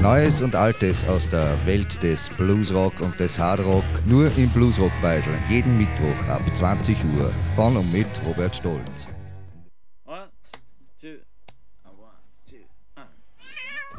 Neues und Altes aus der Welt des Bluesrock und des Hardrock, nur im Bluesrock-Beisel, jeden Mittwoch ab 20 Uhr, von und mit Robert Stolz. 1, 2